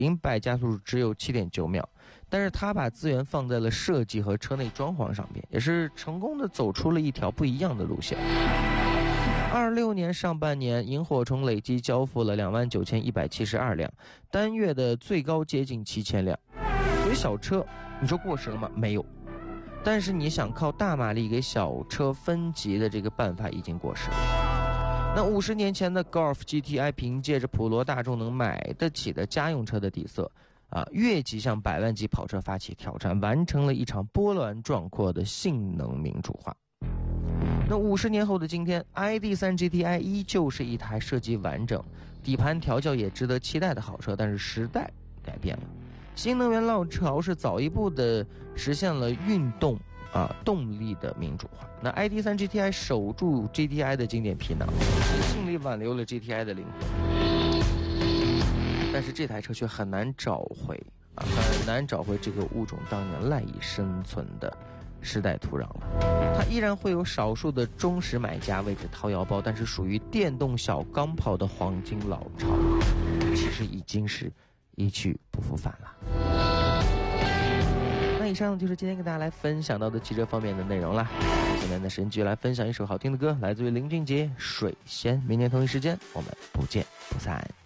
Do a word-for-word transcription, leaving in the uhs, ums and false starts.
零百加速只有 七点九秒，但是他把资源放在了设计和车内装潢上面，也是成功的走出了一条不一样的路线。二六年上半年，萤火虫累计交付了两万九千一百七十二辆，单月的最高接近七千辆。所以小车，你说过时了吗？没有。但是你想靠大马力给小车分级的这个办法已经过时了。那五十年前的 Golf G T I 凭借着普罗大众能买得起的家用车的底色啊，越级向百万级跑车发起挑战，完成了一场波澜壮阔的性能民主化。那五十年后的今天 ，I D 三 G T I 依旧是一台设计完整、底盘调教也值得期待的好车，但是时代改变了，新能源浪潮是早一步的实现了运动啊动力的民主化。那 I D 三 G T I 守住 G T I 的经典皮囊，尽力挽留了 G T I 的灵魂，但是这台车却很难找回啊，很难找回这个物种当年赖以生存的时代土壤了。它依然会有少数的忠实买家为之掏腰包，但是属于电动小钢炮的黄金老巢，其实已经是一去不复返了。那以上就是今天跟大家来分享到的汽车方面的内容啦。现在呢，神继续来分享一首好听的歌，来自于林俊杰《水仙》。明天同一时间我们不见不散。